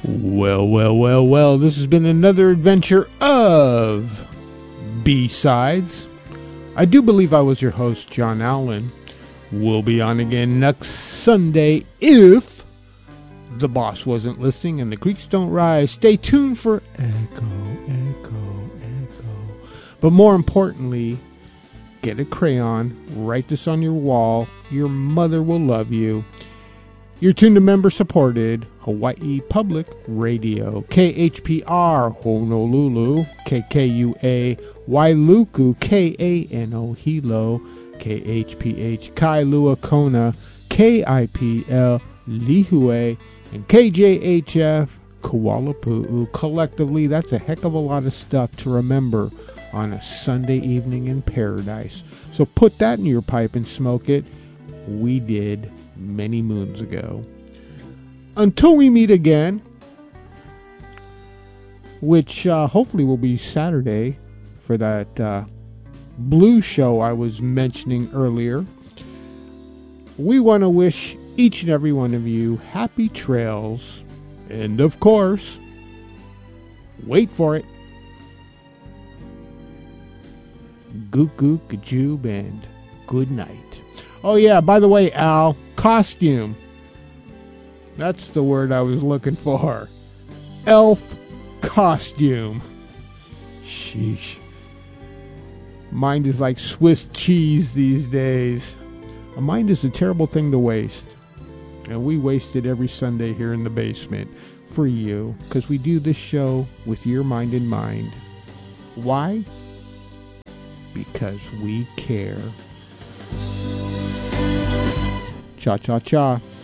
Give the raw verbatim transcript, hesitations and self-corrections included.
Well, well, well, well, this has been another adventure of B-Sides. I do believe I was your host, John Allen. We'll be on again next Sunday if the boss wasn't listening and the creeks don't rise. Stay tuned for Echo, Echo, Echo. But more importantly, get a crayon, write this on your wall. Your mother will love you. You're tuned to member-supported Hawaii Public Radio, K H P R, Honolulu, K K U A, Wailuku, K A N O, Hilo, K H P H, Kailua, Kona, K I P L, Lihue, and K J H F, Kuala Pu'u. Collectively, that's a heck of a lot of stuff to remember on a Sunday evening in paradise. So put that in your pipe and smoke it. We did many moons ago. Until we meet again, which uh, hopefully will be Saturday for that uh, blues show I was mentioning earlier, we want to wish each and every one of you happy trails, and of course, wait for it, gook gook gajoob, and good night. Oh yeah, by the way, Al, costume. That's the word I was looking for. Elf costume. Sheesh. Mind is like Swiss cheese these days. A mind is a terrible thing to waste. And we waste it every Sunday here in the basement for you, because we do this show with your mind in mind. Why? Because we care. Cha-cha-cha.